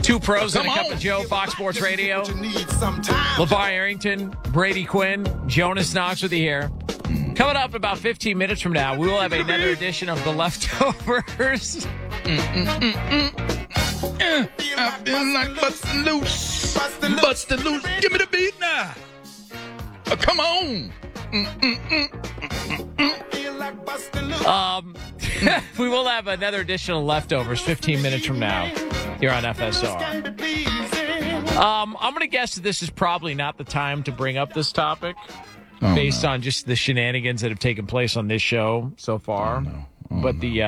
Two pros and a cup of Joe, Fox Sports Radio. LeVar Arrington, Brady Quinn, Jonas Knox with you here. Coming up about 15 minutes from now, we will have another edition of The Leftovers. I feel like busting loose. Busting loose. Give me the beat now. Come on. We will have another edition of Leftovers 15 minutes from now here on FSR. I'm going to guess that this is probably not the time to bring up this topic based on just the shenanigans that have taken place on this show so far. But the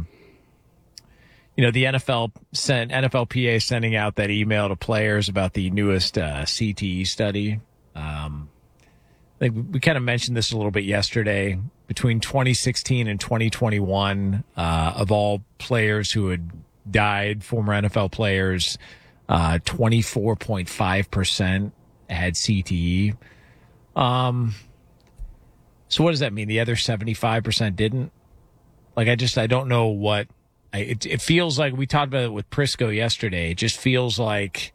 NFLPA sending out that email to players about the newest CTE study. I think we kind of mentioned this a little bit yesterday. Between 2016 and 2021, of all players who had died, former NFL players, 24.5% had CTE. So what does that mean? The other 75% didn't? Like, I don't know what. It feels like we talked about it with Prisco yesterday. It just feels like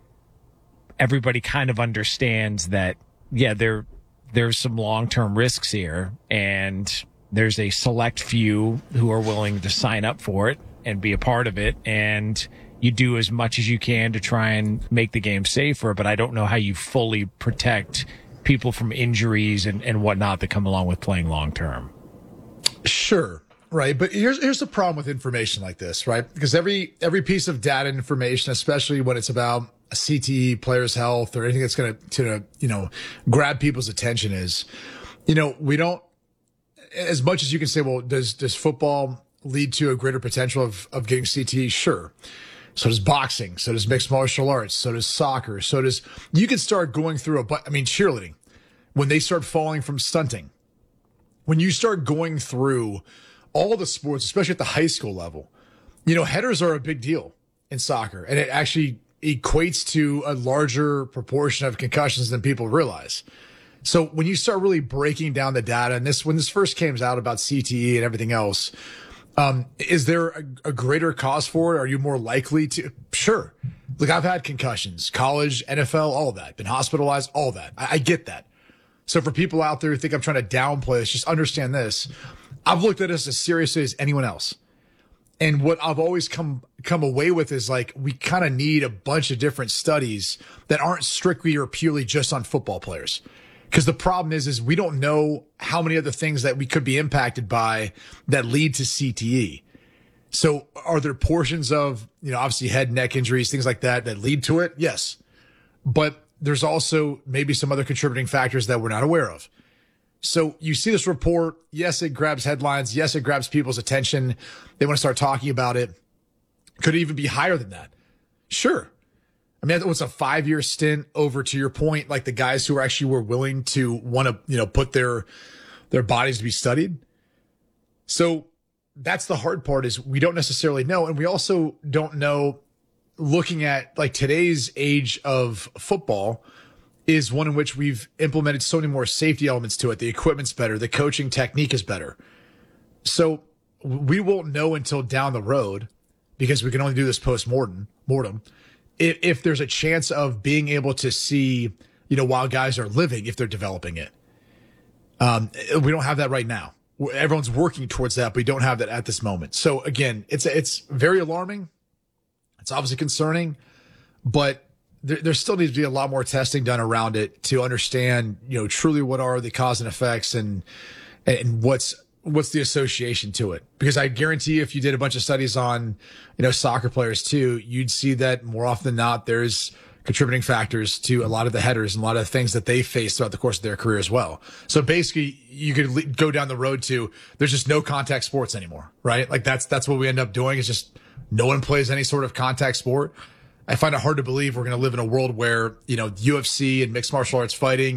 everybody kind of understands that, yeah, there's some long-term risks here, and there's a select few who are willing to sign up for it and be a part of it, and you do as much as you can to try and make the game safer, but I don't know how you fully protect people from injuries and whatnot that come along with playing long-term. Sure. Right. But here's the problem with information like this, right? Because every piece of data and information, especially when it's about a CTE, player's health, or anything that's going to, grab people's attention is, we don't, as much as you can say, well, does football lead to a greater potential of getting CTE? Sure. So does boxing. So does mixed martial arts. So does soccer. You can start going through cheerleading, when they start falling from stunting, when you start going through all the sports, especially at the high school level, headers are a big deal in soccer, and it actually equates to a larger proportion of concussions than people realize. So when you start really breaking down the data, and when this first came out about CTE and everything else, is there a greater cause for it? Are you more likely to? Sure. Look, I've had concussions, college, NFL, all that, been hospitalized, all that. I get that. So for people out there who think I'm trying to downplay this, just understand this. I've looked at this as seriously as anyone else. And what I've always come away with is like, we kind of need a bunch of different studies that aren't strictly or purely just on football players. Because the problem is we don't know how many other things that we could be impacted by that lead to CTE. So are there portions of, obviously head, neck injuries, things like that lead to it? Yes. But there's also maybe some other contributing factors that we're not aware of. So you see this report. Yes, it grabs headlines. Yes, it grabs people's attention. They want to start talking about it. Could it even be higher than that? Sure. I mean, it's a 5-year stint over, to your point, like the guys who were willing to want to, put their bodies to be studied. So that's the hard part, is we don't necessarily know. And we also don't know, looking at like today's age of football, is one in which we've implemented so many more safety elements to it. The equipment's better. The coaching technique is better. So we won't know until down the road, because we can only do this post-mortem, if there's a chance of being able to see, while guys are living, if they're developing it. We don't have that right now. Everyone's working towards that, but we don't have that at this moment. So again, it's very alarming. It's obviously concerning, but there still needs to be a lot more testing done around it to understand, truly what are the cause and effects and what's the association to it. Because I guarantee if you did a bunch of studies on, soccer players too, you'd see that more often than not, there's contributing factors to a lot of the headers and a lot of the things that they face throughout the course of their career as well. So basically you could go down the road to, there's just no contact sports anymore, right? Like that's what we end up doing, is just no one plays any sort of contact sport. I find it hard to believe we're going to live in a world where, UFC and mixed martial arts fighting